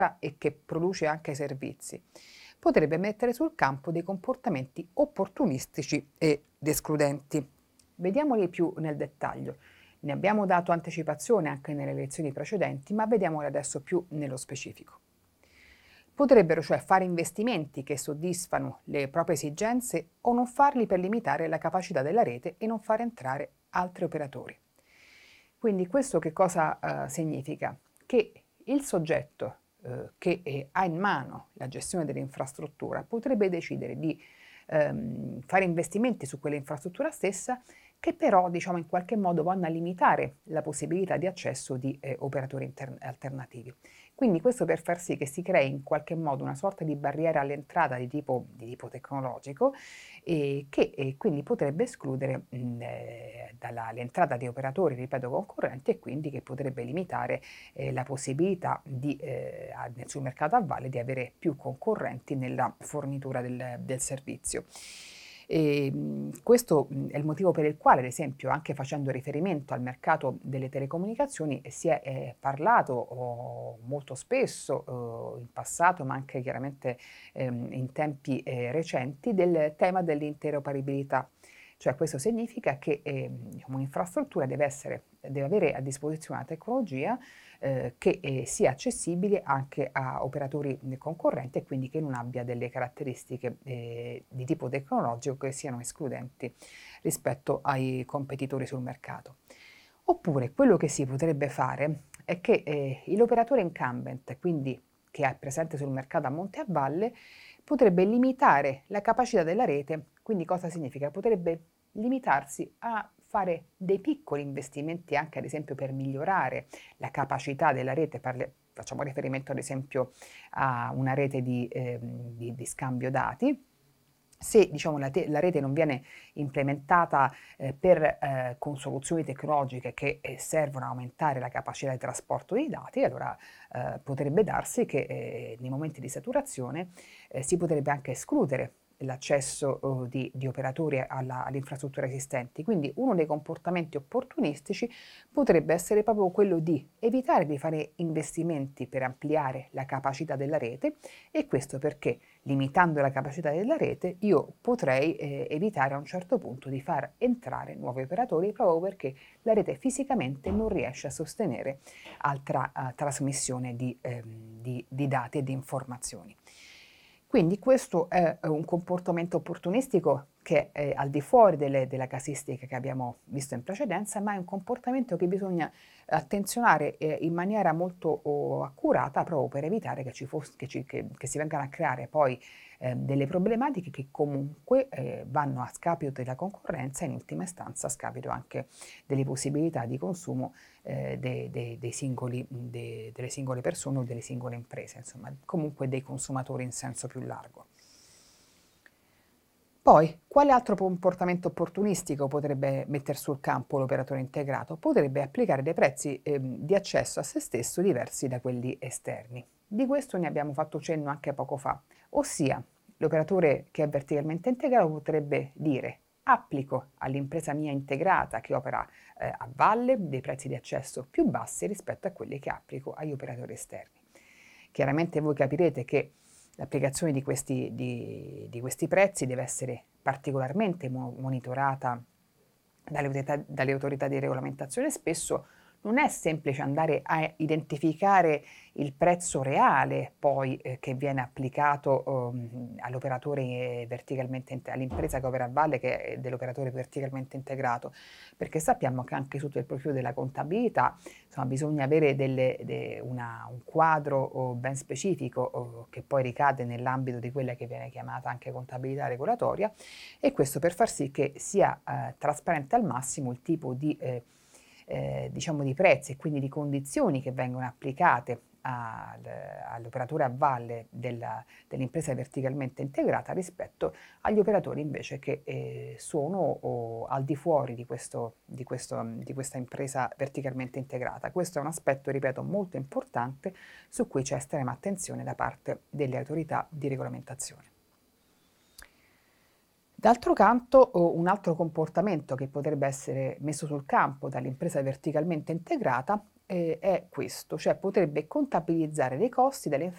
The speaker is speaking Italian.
e che produce anche servizi, potrebbe mettere sul campo dei comportamenti opportunistici ed escludenti. Vediamoli più nel dettaglio. Ne abbiamo dato anticipazione anche nelle lezioni precedenti, ma vediamoli adesso più nello specifico. Potrebbero cioè fare investimenti che soddisfano le proprie esigenze o non farli per limitare la capacità della rete e non far entrare altri operatori. Quindi questo che cosa significa? Che il soggetto che ha in mano la gestione dell'infrastruttura potrebbe decidere di fare investimenti su quell'infrastruttura stessa che però in qualche modo vanno a limitare la possibilità di accesso di operatori alternativi. Quindi questo per far sì che si crei in qualche modo una sorta di barriera all'entrata di tipo tecnologico che quindi potrebbe escludere l'entrata di operatori, ripeto, concorrenti e quindi che potrebbe limitare la possibilità sul mercato a valle di avere più concorrenti nella fornitura del servizio. Questo è il motivo per il quale, ad esempio, anche facendo riferimento al mercato delle telecomunicazioni, si è parlato molto spesso in passato, ma anche chiaramente in tempi recenti, del tema dell'interoperabilità. Cioè questo significa che un'infrastruttura deve avere a disposizione una tecnologia che sia accessibile anche a operatori concorrenti e quindi che non abbia delle caratteristiche di tipo tecnologico che siano escludenti rispetto ai competitori sul mercato. Oppure quello che si potrebbe fare è che l'operatore incumbent, quindi che è presente sul mercato a monte e a valle, potrebbe limitare la capacità della rete. Quindi cosa significa? Potrebbe limitarsi a fare dei piccoli investimenti anche ad esempio per migliorare la capacità della rete, facciamo riferimento ad esempio a una rete di scambio dati. Se la rete non viene implementata con soluzioni tecnologiche che servono a aumentare la capacità di trasporto dei dati, allora potrebbe darsi che nei momenti di saturazione si potrebbe anche escludere l'accesso di operatori alle infrastrutture esistenti. Quindi uno dei comportamenti opportunistici potrebbe essere proprio quello di evitare di fare investimenti per ampliare la capacità della rete, e questo perché limitando la capacità della rete io potrei evitare a un certo punto di far entrare nuovi operatori proprio perché la rete fisicamente non riesce a sostenere altra trasmissione di dati e di informazioni. Quindi questo è un comportamento opportunistico che è al di fuori della casistica che abbiamo visto in precedenza, ma è un comportamento che bisogna attenzionare in maniera molto accurata proprio per evitare che si vengano a creare poi delle problematiche che comunque vanno a scapito della concorrenza e in ultima istanza a scapito anche delle possibilità di consumo delle singole persone o delle singole imprese, insomma, comunque dei consumatori in senso più largo. Poi, quale altro comportamento opportunistico potrebbe mettere sul campo l'operatore integrato? Potrebbe applicare dei prezzi di accesso a se stesso diversi da quelli esterni. Di questo ne abbiamo fatto cenno anche poco fa, ossia l'operatore che è verticalmente integrato potrebbe dire: applico all'impresa mia integrata che opera a valle dei prezzi di accesso più bassi rispetto a quelli che applico agli operatori esterni. Chiaramente voi capirete che l'applicazione di questi prezzi deve essere particolarmente monitorata dalle autorità di regolamentazione. Spesso non è semplice andare a identificare il prezzo reale poi che viene applicato all'operatore all'impresa che opera a valle, che è dell'operatore verticalmente integrato, perché sappiamo che anche sotto il profilo della contabilità bisogna avere un quadro ben specifico che poi ricade nell'ambito di quella che viene chiamata anche contabilità regolatoria, e questo per far sì che sia trasparente al massimo il tipo di prezzi e quindi di condizioni che vengono applicate all'operatore a valle dell'impresa verticalmente integrata rispetto agli operatori invece che sono al di fuori di questa impresa verticalmente integrata. Questo è un aspetto, ripeto, molto importante su cui c'è estrema attenzione da parte delle autorità di regolamentazione. D'altro canto, un altro comportamento che potrebbe essere messo sul campo dall'impresa verticalmente integrata è questo, cioè potrebbe contabilizzare dei costi delle